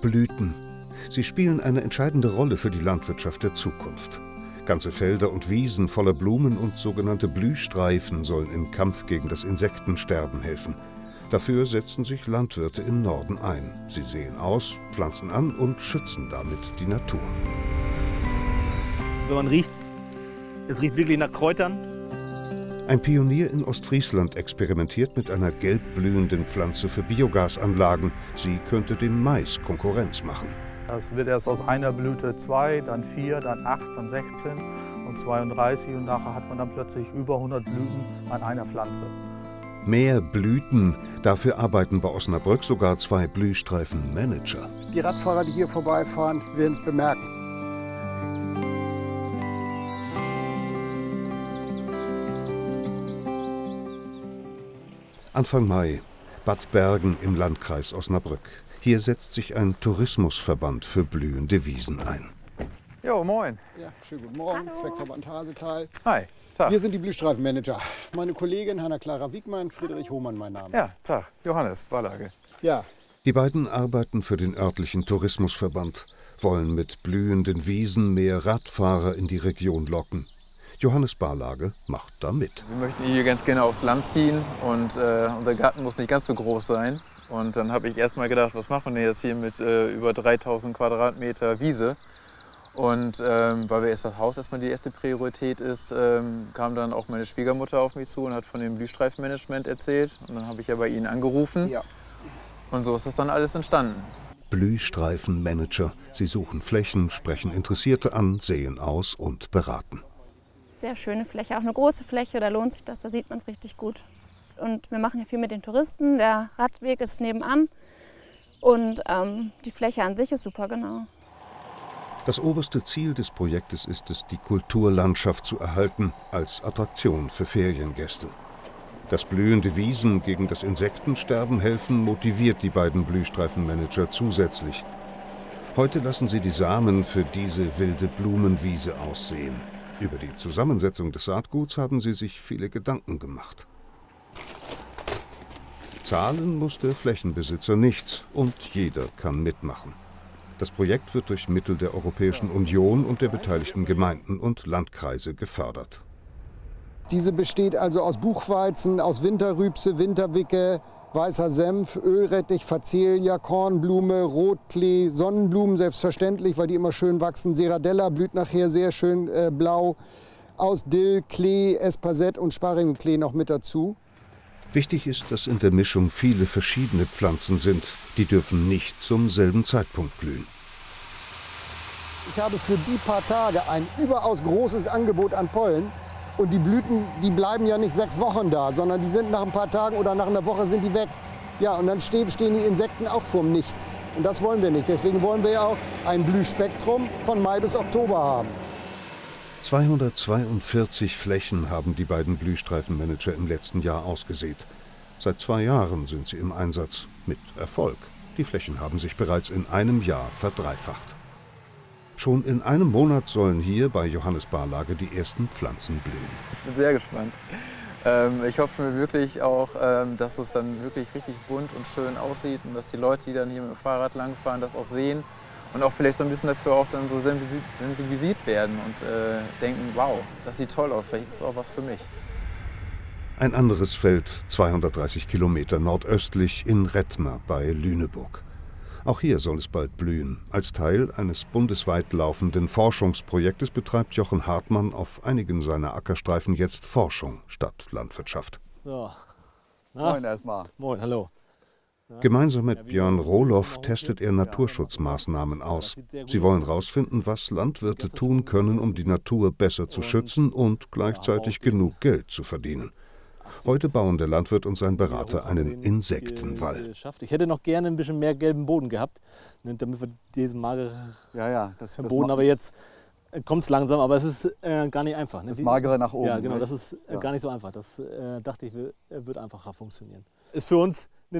Blüten. Sie spielen eine entscheidende Rolle für die Landwirtschaft der Zukunft. Ganze Felder und Wiesen voller Blumen und sogenannte Blühstreifen sollen im Kampf gegen das Insektensterben helfen. Dafür setzen sich Landwirte im Norden ein. Sie säen aus, pflanzen an und schützen damit die Natur. Wenn man riecht, es riecht wirklich nach Kräutern. Ein Pionier in Ostfriesland experimentiert mit einer gelb blühenden Pflanze für Biogasanlagen. Sie könnte dem Mais Konkurrenz machen. Es wird erst aus einer Blüte 2, dann 4, dann 8, dann 16 und 32 und nachher hat man dann plötzlich über 100 Blüten an einer Pflanze. Mehr Blüten, dafür arbeiten bei Osnabrück sogar 2 Blühstreifen-Manager. Die Radfahrer, die hier vorbeifahren, werden es bemerken. Anfang Mai, Bad Bergen im Landkreis Osnabrück. Hier setzt sich ein Tourismusverband für blühende Wiesen ein. Jo, moin. Ja, schönen guten Morgen, hallo. Zweckverband Hasetal. Hi, Tag. Wir sind die Blühstreifenmanager. Meine Kollegin Hanna-Clara Wiegmann, Friedrich Hohmann mein Name. Ja, Tag. Johannes, Barlage. Ja. Die beiden arbeiten für den örtlichen Tourismusverband, wollen mit blühenden Wiesen mehr Radfahrer in die Region locken. Johannes Barlage macht da mit. Wir möchten hier ganz gerne aufs Land ziehen und unser Garten muss nicht ganz so groß sein. Und dann habe ich erst mal gedacht, was machen wir denn jetzt hier mit über 3000 Quadratmeter Wiese? Und weil wir erst das Haus erstmal die erste Priorität ist, kam dann auch meine Schwiegermutter auf mich zu und hat von dem Blühstreifenmanagement erzählt. Und dann habe ich ja bei Ihnen angerufen. Ja. Und so ist das dann alles entstanden. Blühstreifenmanager. Sie suchen Flächen, sprechen Interessierte an, säen aus und beraten. Sehr schöne Fläche, auch eine große Fläche, da lohnt sich das, da sieht man es richtig gut. Und wir machen ja viel mit den Touristen, der Radweg ist nebenan und die Fläche an sich ist super, genau. Das oberste Ziel des Projektes ist es, die Kulturlandschaft zu erhalten als Attraktion für Feriengäste. Dass blühende Wiesen gegen das Insektensterben helfen, motiviert die beiden Blühstreifenmanager zusätzlich. Heute lassen sie die Samen für diese wilde Blumenwiese aussehen. Über die Zusammensetzung des Saatguts haben sie sich viele Gedanken gemacht. Zahlen muss der Flächenbesitzer nichts und jeder kann mitmachen. Das Projekt wird durch Mittel der Europäischen Union und der beteiligten Gemeinden und Landkreise gefördert. Diese besteht also aus Buchweizen, aus Winterrübse, Winterwicke, weißer Senf, Ölrettich, Facelia, Kornblume, Rotklee, Sonnenblumen selbstverständlich, weil die immer schön wachsen. Serradella blüht nachher sehr schön blau. Aus Dill, Klee, Espasette und Sparrigklee noch mit dazu. Wichtig ist, dass in der Mischung viele verschiedene Pflanzen sind. Die dürfen nicht zum selben Zeitpunkt blühen. Ich habe für die paar Tage ein überaus großes Angebot an Pollen. Und die Blüten, die bleiben ja nicht 6 Wochen da, sondern die sind nach ein paar Tagen oder nach einer Woche sind die weg. Ja, und dann stehen die Insekten auch vorm Nichts. Und das wollen wir nicht. Deswegen wollen wir ja auch ein Blühspektrum von Mai bis Oktober haben. 242 Flächen haben die beiden Blühstreifenmanager im letzten Jahr ausgesät. Seit 2 Jahren sind sie im Einsatz. Mit Erfolg. Die Flächen haben sich bereits in einem Jahr verdreifacht. Schon in einem Monat sollen hier bei Johannes Barlage die ersten Pflanzen blühen. Ich bin sehr gespannt. Ich hoffe mir wirklich auch, dass es dann wirklich richtig bunt und schön aussieht und dass die Leute, die dann hier mit dem Fahrrad langfahren, das auch sehen und auch vielleicht so ein bisschen dafür auch dann so sensibilisiert werden und denken, wow, das sieht toll aus, vielleicht ist es auch was für mich. Ein anderes Feld, 230 Kilometer nordöstlich in Rettmer bei Lüneburg. Auch hier soll es bald blühen. Als Teil eines bundesweit laufenden Forschungsprojektes betreibt Jochen Hartmann auf einigen seiner Ackerstreifen jetzt Forschung statt Landwirtschaft. So. Moin erstmal. Moin, hallo. Gemeinsam mit Björn Rohloff testet er Naturschutzmaßnahmen aus. Sie wollen herausfinden, was Landwirte tun können, um die Natur besser zu schützen und gleichzeitig genug Geld zu verdienen. Heute bauen der Landwirt und sein Berater einen Insektenwall. Ich hätte noch gerne ein bisschen mehr gelben Boden gehabt, damit wir diesen mageren Boden, aber jetzt kommt es langsam, aber es ist gar nicht einfach. Das magere nach oben. Ja, genau, das ist gar nicht so einfach. Das dachte ich, wird einfacher funktionieren. Ist für uns